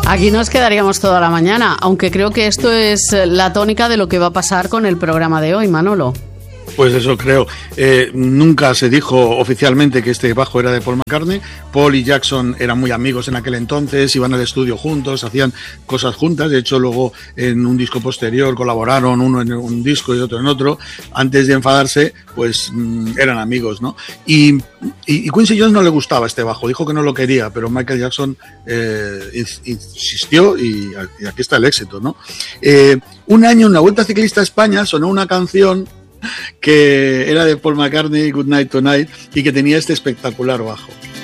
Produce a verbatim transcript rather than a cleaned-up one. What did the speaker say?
Aquí nos quedaríamos toda la mañana, aunque creo que esto es la tónica de lo que va a pasar con el programa de hoy, Manolo. Pues eso creo. Eh, nunca se dijo oficialmente que este bajo era de Paul McCartney. Paul y Jackson eran muy amigos en aquel entonces, iban al estudio juntos, hacían cosas juntas. De hecho, luego en un disco posterior colaboraron, uno en un disco y otro en otro. Antes de enfadarse, pues mmm, eran amigos, ¿no? Y, y, y Quincy Jones no le gustaba este bajo, dijo que no lo quería, pero Michael Jackson eh, insistió y, y aquí está el éxito, ¿no? Eh, un año en la Vuelta Ciclista a España sonó una canción que era de Paul McCartney, Good Night Tonight, y que tenía este espectacular bajo.